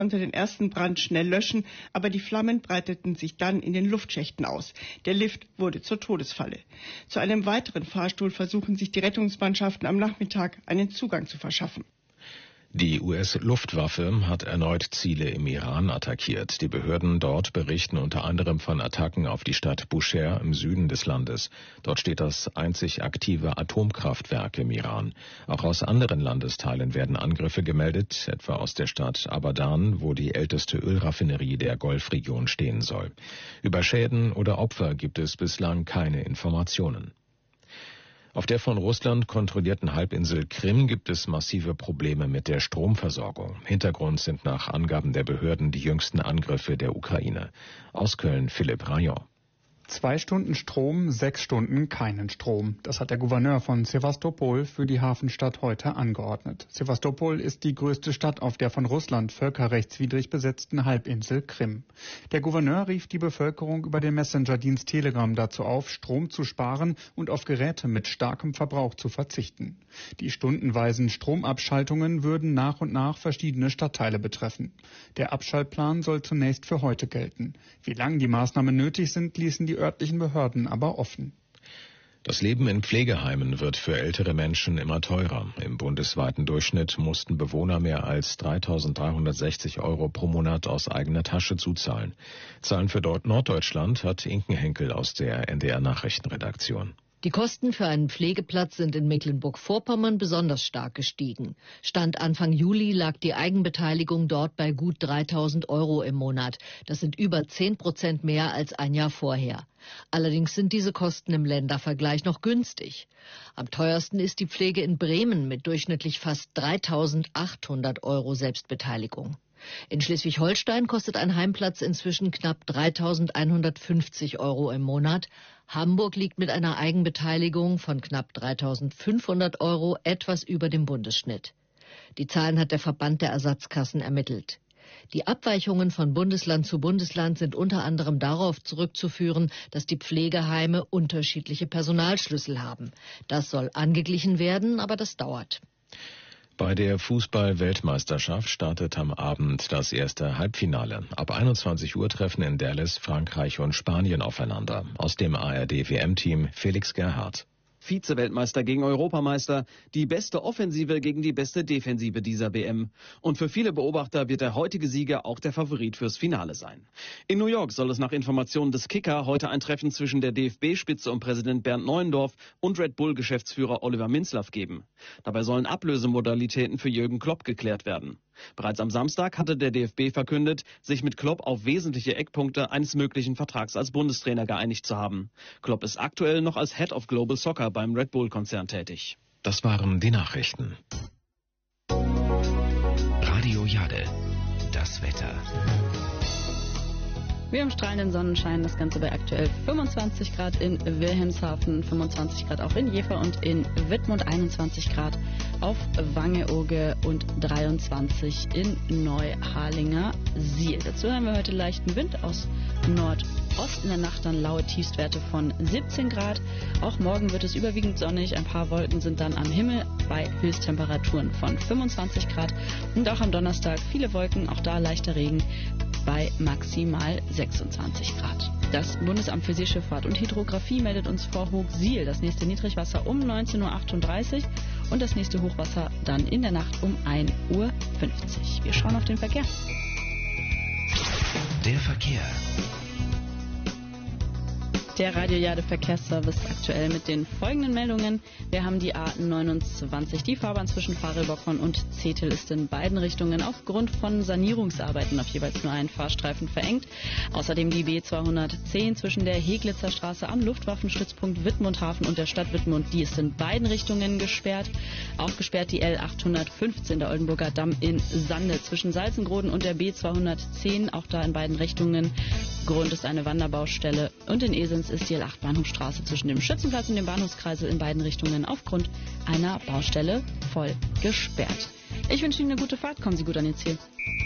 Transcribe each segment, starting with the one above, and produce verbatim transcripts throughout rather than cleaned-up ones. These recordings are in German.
konnte den ersten Brand schnell löschen, aber die Flammen breiteten sich dann in den Luftschächten aus. Der Lift wurde zur Todesfalle. Zu einem weiteren Fahrstuhl versuchen sich die Rettungsmannschaften am Nachmittag einen Zugang zu verschaffen. Die U S-Luftwaffe hat erneut Ziele im Iran attackiert. Die Behörden dort berichten unter anderem von Attacken auf die Stadt Bushehr im Süden des Landes. Dort steht das einzig aktive Atomkraftwerk im Iran. Auch aus anderen Landesteilen werden Angriffe gemeldet, etwa aus der Stadt Abadan, wo die älteste Ölraffinerie der Golfregion stehen soll. Über Schäden oder Opfer gibt es bislang keine Informationen. Auf der von Russland kontrollierten Halbinsel Krim gibt es massive Probleme mit der Stromversorgung. Hintergrund sind nach Angaben der Behörden die jüngsten Angriffe der Ukraine. Aus Köln Philipp Rayon. Zwei Stunden Strom, sechs Stunden keinen Strom. Das hat der Gouverneur von Sewastopol für die Hafenstadt heute angeordnet. Sewastopol ist die größte Stadt auf der von Russland völkerrechtswidrig besetzten Halbinsel Krim. Der Gouverneur rief die Bevölkerung über den Messenger-Dienst Telegram dazu auf, Strom zu sparen und auf Geräte mit starkem Verbrauch zu verzichten. Die stundenweisen Stromabschaltungen würden nach und nach verschiedene Stadtteile betreffen. Der Abschaltplan soll zunächst für heute gelten. Wie lange die Maßnahmen nötig sind, ließen die örtlichen Behörden aber offen. Das Leben in Pflegeheimen wird für ältere Menschen immer teurer. Im bundesweiten Durchschnitt mussten Bewohner mehr als dreitausenddreihundertsechzig Euro pro Monat aus eigener Tasche zuzahlen. Zahlen für dort Norddeutschland hat Inken Henkel aus der N D R-Nachrichtenredaktion. Die Kosten für einen Pflegeplatz sind in Mecklenburg-Vorpommern besonders stark gestiegen. Stand Anfang Juli lag die Eigenbeteiligung dort bei gut dreitausend Euro im Monat. Das sind über zehn Prozent mehr als ein Jahr vorher. Allerdings sind diese Kosten im Ländervergleich noch günstig. Am teuersten ist die Pflege in Bremen mit durchschnittlich fast dreitausendachthundert Euro Selbstbeteiligung. In Schleswig-Holstein kostet ein Heimplatz inzwischen knapp dreitausendeinhundertfünfzig Euro im Monat. Hamburg liegt mit einer Eigenbeteiligung von knapp dreitausendfünfhundert Euro etwas über dem Bundesschnitt. Die Zahlen hat der Verband der Ersatzkassen ermittelt. Die Abweichungen von Bundesland zu Bundesland sind unter anderem darauf zurückzuführen, dass die Pflegeheime unterschiedliche Personalschlüssel haben. Das soll angeglichen werden, aber das dauert. Bei der Fußball-Weltmeisterschaft startet am Abend das erste Halbfinale. Ab einundzwanzig Uhr treffen in Dallas Frankreich und Spanien aufeinander. Aus dem A R D-W M-Team Felix Gerhardt. Vize-Weltmeister gegen Europameister, die beste Offensive gegen die beste Defensive dieser W M. Und für viele Beobachter wird der heutige Sieger auch der Favorit fürs Finale sein. In New York soll es nach Informationen des Kicker heute ein Treffen zwischen der D F B-Spitze und Präsident Bernd Neuendorf und Red Bull-Geschäftsführer Oliver Minzlaff geben. Dabei sollen Ablösemodalitäten für Jürgen Klopp geklärt werden. Bereits am Samstag hatte der D F B verkündet, sich mit Klopp auf wesentliche Eckpunkte eines möglichen Vertrags als Bundestrainer geeinigt zu haben. Klopp ist aktuell noch als Head of Global Soccer beim Red Bull-Konzern tätig. Das waren die Nachrichten. Radio Jade, das Wetter. Wir haben strahlenden Sonnenschein, das Ganze bei aktuell fünfundzwanzig Grad in Wilhelmshaven, fünfundzwanzig Grad auch in Jever und in Wittmund, einundzwanzig Grad auf Wangeoge und dreiundzwanzig in Neuharlinger Siel. Dazu haben wir heute leichten Wind aus Nordost, in der Nacht dann laue Tiefstwerte von siebzehn Grad. Auch morgen wird es überwiegend sonnig, ein paar Wolken sind dann am Himmel bei Höchsttemperaturen von fünfundzwanzig Grad. Und auch am Donnerstag viele Wolken, auch da leichter Regen bei maximal sechsundzwanzig Grad. Das Bundesamt für Seeschifffahrt und Hydrographie meldet uns vor Hochsiel das nächste Niedrigwasser um neunzehn Uhr achtunddreißig und das nächste Hochwasser dann in der Nacht um ein Uhr fünfzig. Wir schauen auf den Verkehr. Der Verkehr. Der Radio Jade Verkehrsservice aktuell mit den folgenden Meldungen. Wir haben die A neunundzwanzig, die Fahrbahn zwischen Farelbockern und Zetel ist in beiden Richtungen aufgrund von Sanierungsarbeiten auf jeweils nur einen Fahrstreifen verengt. Außerdem die B zweihundertzehn zwischen der Heglitzer Straße am Luftwaffenstützpunkt Wittmundhafen und der Stadt Wittmund, die ist in beiden Richtungen gesperrt. Auch gesperrt die L achthundertfünfzehn, der Oldenburger Damm in Sande zwischen Salzengroden und der B zweihundertzehn, auch da in beiden Richtungen. Grund ist eine Wanderbaustelle und in Esens ist die L acht Bahnhofstraße zwischen dem Schützenplatz und dem Bahnhofskreisel in beiden Richtungen aufgrund einer Baustelle voll gesperrt. Ich wünsche Ihnen eine gute Fahrt. Kommen Sie gut an Ihr Ziel.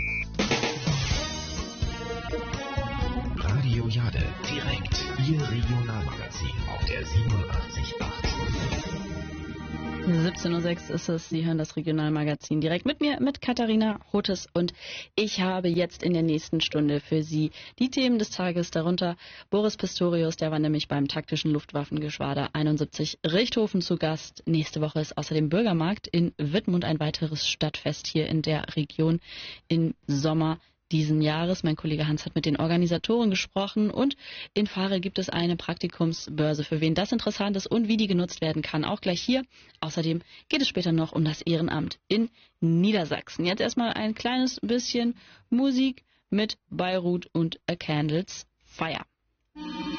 Radio Jade, direkt Ihr Regionalmagazin auf der siebenundachtzig Komma acht. siebzehn Uhr sechs ist es. Sie hören das Regionalmagazin direkt mit mir, mit Katharina Hotes. Und ich habe jetzt in der nächsten Stunde für Sie die Themen des Tages, darunter Boris Pistorius, der war nämlich beim taktischen Luftwaffengeschwader einundsiebzig Richthofen zu Gast. Nächste Woche ist außerdem Bürgermarkt in Wittmund, ein weiteres Stadtfest hier in der Region im Sommer diesen Jahres. Mein Kollege Hans hat mit den Organisatoren gesprochen und in Farel gibt es eine Praktikumsbörse, für wen das interessant ist und wie die genutzt werden kann, auch gleich hier. Außerdem geht es später noch um das Ehrenamt in Niedersachsen. Jetzt erstmal ein kleines bisschen Musik mit Beirut und A Candle's Fire.